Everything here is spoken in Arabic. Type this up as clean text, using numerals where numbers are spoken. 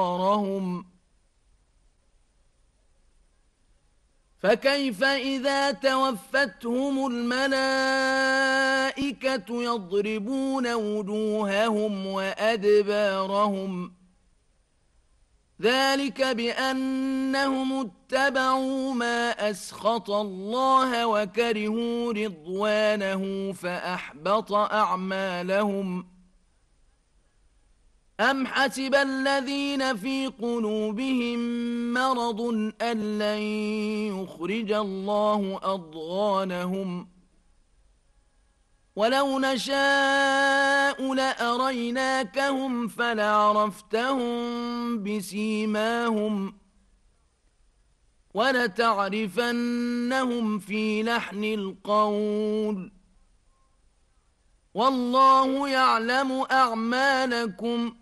أبصارهم فكيف إذا توفتهم الملائكة يضربون وجوههم وأدبارهم ذلك بأنهم اتبعوا ما أسخط الله وكرهوا رضوانه فأحبط أعمالهم أم حسب الذين في قلوبهم مرض أن لن يخرج الله أضغانهم ولو نشاء لأريناكهم فلعرفتهم بسيماهم ولتعرفنهم في لحن القول والله يعلم أعمالكم